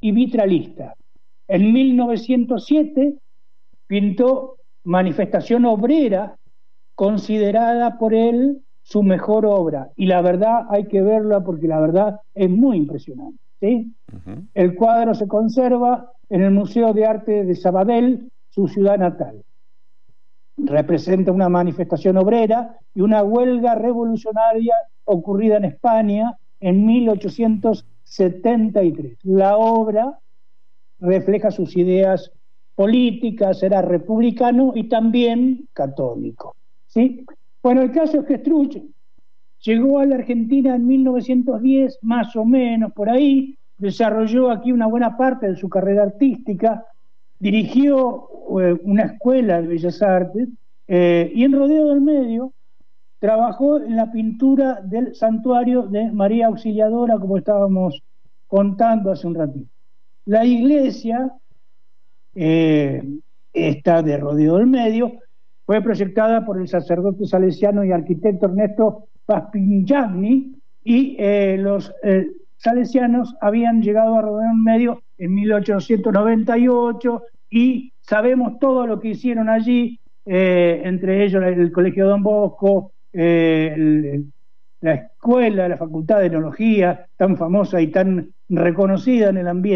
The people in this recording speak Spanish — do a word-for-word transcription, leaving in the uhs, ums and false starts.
y vitralista. En mil novecientos siete pintó Manifestación Obrera, considerada por él su mejor obra, y la verdad hay que verla porque la verdad es muy impresionante, ¿sí? Uh-huh. El cuadro se conserva en el Museo de Arte de Sabadell, su ciudad natal. Representa una manifestación obrera y una huelga revolucionaria ocurrida en España en mil ochocientos setenta y tres. La obra refleja sus ideas políticas, era republicano y también católico, ¿sí? Bueno, el caso es que Struch llegó a la Argentina en mil novecientos diez, más o menos por ahí, desarrolló aquí una buena parte de su carrera artística, dirigió eh, una escuela de Bellas Artes eh, y en Rodeo del Medio trabajó en la pintura del santuario de María Auxiliadora, como estábamos contando hace un ratito. La iglesia, eh, esta de Rodeo del Medio, fue proyectada por el sacerdote salesiano y arquitecto Ernesto Paspignani, y eh, los eh, salesianos habían llegado a Rodeo del Medio en mil ochocientos noventa y ocho y sabemos todo lo que hicieron allí, eh, entre ellos el Colegio Don Bosco, eh, el, la escuela, la Facultad de Enología, tan famosa y tan reconocida en el ambiente.